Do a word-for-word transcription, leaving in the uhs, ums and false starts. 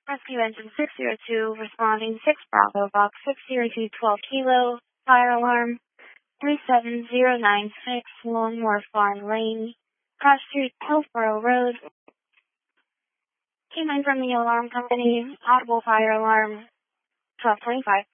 Rescue engine six zero two, responding six Bravo, box six zero two twelve kilo, fire alarm three seven zero nine six, Longmore Farm Lane, Cross Street, Hillsborough Road. Came in from the alarm company, audible fire alarm twelve twenty-five.